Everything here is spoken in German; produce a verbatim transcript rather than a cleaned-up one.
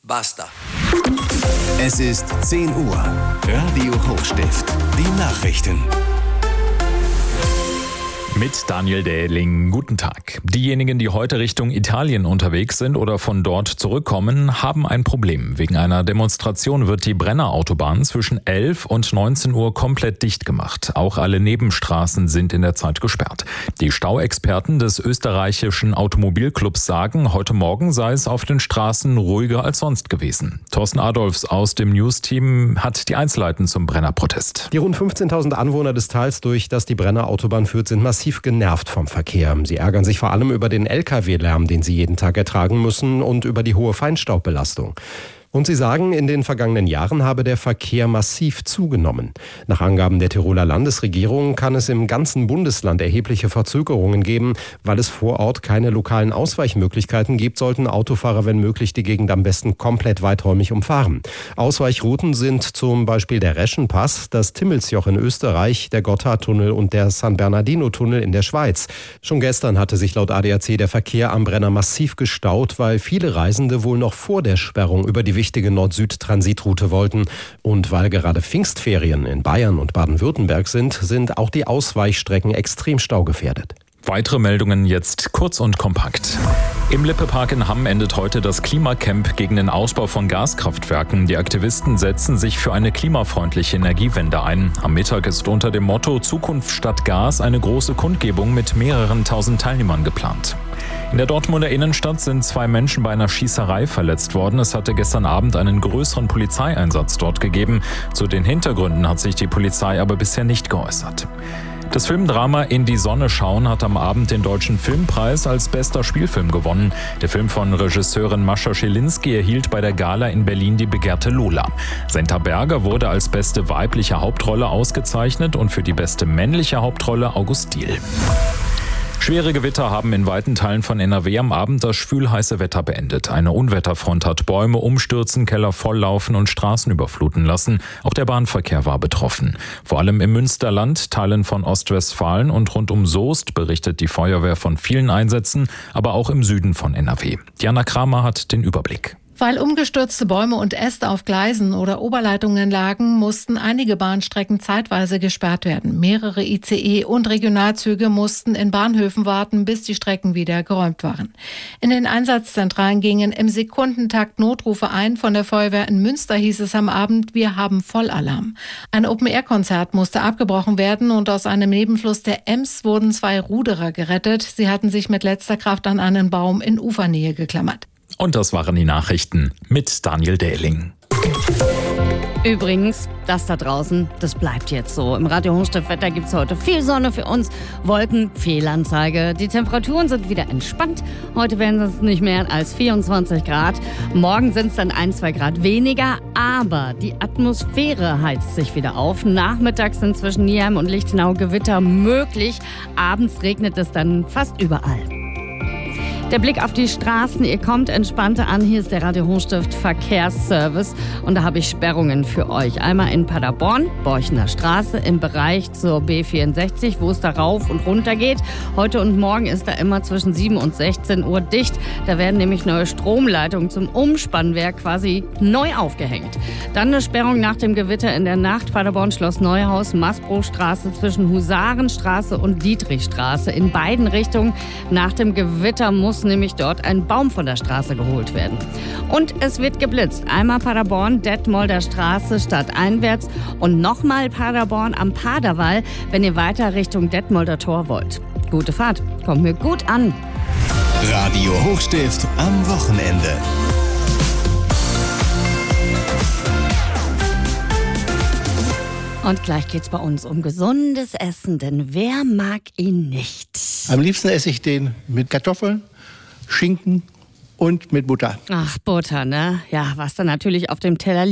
Basta. Es ist zehn Uhr. Radio Hochstift. Die Nachrichten. Mit Daniel Dähling. Guten Tag. Diejenigen, die heute Richtung Italien unterwegs sind oder von dort zurückkommen, haben ein Problem. Wegen einer Demonstration wird die Brennerautobahn zwischen elf und neunzehn Uhr komplett dicht gemacht. Auch alle Nebenstraßen sind in der Zeit gesperrt. Die Stauexperten des österreichischen Automobilclubs sagen, heute Morgen sei es auf den Straßen ruhiger als sonst gewesen. Thorsten Adolfs aus dem News-Team hat die Einzelheiten zum Brennerprotest. Die rund fünfzehntausend Anwohner des Tals, durch das die Brennerautobahn führt, sind massiv genervt vom Verkehr. Sie ärgern sich vor allem über den L K W-Lärm, den sie jeden Tag ertragen müssen, und über die hohe Feinstaubbelastung. Und sie sagen, in den vergangenen Jahren habe der Verkehr massiv zugenommen. Nach Angaben der Tiroler Landesregierung kann es im ganzen Bundesland erhebliche Verzögerungen geben. Weil es vor Ort keine lokalen Ausweichmöglichkeiten gibt, sollten Autofahrer, wenn möglich, die Gegend am besten komplett weiträumig umfahren. Ausweichrouten sind zum Beispiel der Reschenpass, das Timmelsjoch in Österreich, der Gotthardtunnel und der San Bernardino-Tunnel in der Schweiz. Schon gestern hatte sich laut A D A C der Verkehr am Brenner massiv gestaut, weil viele Reisende wohl noch vor der Sperrung über die wichtige Nord-Süd-Transitroute wollten. Und weil gerade Pfingstferien in Bayern und Baden-Württemberg sind, sind auch die Ausweichstrecken extrem staugefährdet. Weitere Meldungen jetzt kurz und kompakt. Im Lippe-Park in Hamm endet heute das Klimacamp gegen den Ausbau von Gaskraftwerken. Die Aktivisten setzen sich für eine klimafreundliche Energiewende ein. Am Mittag ist unter dem Motto Zukunft statt Gas eine große Kundgebung mit mehreren tausend Teilnehmern geplant. In der Dortmunder Innenstadt sind zwei Menschen bei einer Schießerei verletzt worden. Es hatte gestern Abend einen größeren Polizeieinsatz dort gegeben. Zu den Hintergründen hat sich die Polizei aber bisher nicht geäußert. Das Filmdrama In die Sonne schauen hat am Abend den Deutschen Filmpreis als bester Spielfilm gewonnen. Der Film von Regisseurin Mascha Schilinski erhielt bei der Gala in Berlin die begehrte Lola. Senta Berger wurde als beste weibliche Hauptrolle ausgezeichnet und für die beste männliche Hauptrolle August Diehl. Schwere Gewitter haben in weiten Teilen von N R W am Abend das schwülheiße Wetter beendet. Eine Unwetterfront hat Bäume umstürzen, Keller volllaufen und Straßen überfluten lassen. Auch der Bahnverkehr war betroffen. Vor allem im Münsterland, Teilen von Ostwestfalen und rund um Soest berichtet die Feuerwehr von vielen Einsätzen, aber auch im Süden von N R W. Diana Kramer hat den Überblick. Weil umgestürzte Bäume und Äste auf Gleisen oder Oberleitungen lagen, mussten einige Bahnstrecken zeitweise gesperrt werden. Mehrere I C E und Regionalzüge mussten in Bahnhöfen warten, bis die Strecken wieder geräumt waren. In den Einsatzzentralen gingen im Sekundentakt Notrufe ein. Von der Feuerwehr in Münster hieß es am Abend, wir haben Vollalarm. Ein Open-Air-Konzert musste abgebrochen werden und aus einem Nebenfluss der Ems wurden zwei Ruderer gerettet. Sie hatten sich mit letzter Kraft an einen Baum in Ufernähe geklammert. Und das waren die Nachrichten mit Daniel Dähling. Übrigens, das da draußen, das bleibt jetzt so. Im Radio Hochstift-Wetter gibt es heute viel Sonne für uns, Wolken, Fehlanzeige. Die Temperaturen sind wieder entspannt. Heute werden es nicht mehr als vierundzwanzig Grad. Morgen sind es dann ein, zwei Grad weniger. Aber die Atmosphäre heizt sich wieder auf. Nachmittags sind zwischen Nieheim und Lichtenau Gewitter möglich. Abends regnet es dann fast überall. Der Blick auf die Straßen, ihr kommt entspannter an. Hier ist der Radio Hochstift Verkehrsservice und da habe ich Sperrungen für euch. Einmal in Paderborn, Borchener Straße, im Bereich zur B vierundsechzig, wo es da rauf und runter geht. Heute und morgen ist da immer zwischen sieben und sechzehn Uhr dicht. Da werden nämlich neue Stromleitungen zum Umspannwerk quasi neu aufgehängt. Dann eine Sperrung nach dem Gewitter in der Nacht. Paderborn Schloss Neuhaus, Maßbruchstraße zwischen Husarenstraße und Dietrichstraße. In beiden Richtungen nach dem Gewitter muss nämlich dort ein Baum von der Straße geholt werden. Und es wird geblitzt. Einmal Paderborn, Detmolder Straße stadteinwärts und nochmal Paderborn am Paderwall, wenn ihr weiter Richtung Detmolder Tor wollt. Gute Fahrt, kommt mir gut an. Radio Hochstift am Wochenende. Und gleich geht's bei uns um gesundes Essen, denn wer mag ihn nicht? Am liebsten esse ich den mit Kartoffeln, Schinken und mit Butter. Ach, Butter, ne? Ja, was dann natürlich auf dem Teller